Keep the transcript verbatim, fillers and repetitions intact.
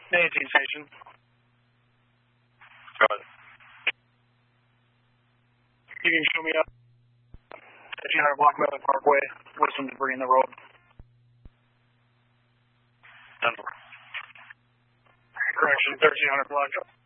eighteen station. Got it. You can show me up fifteen hundred block Miller Parkway with some debris in the road. Denver. Correction, thirteen hundred block.